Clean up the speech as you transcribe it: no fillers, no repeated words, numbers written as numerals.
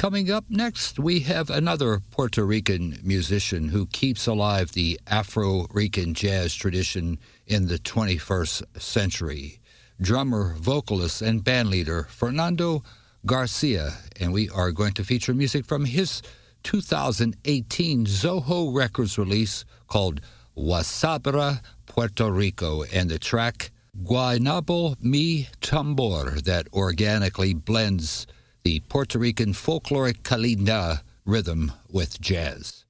Coming up next, we have another Puerto Rican musician who keeps alive the Afro-Rican jazz tradition in the 21st century. Drummer, vocalist, and bandleader Fernando Garcia, and we are going to feature music from his 2018 Zoho Records release called Wasabra Puerto Rico, and the track Guaynabo Mi Tambor that organically blends the Puerto Rican folkloric calinda rhythm with jazz.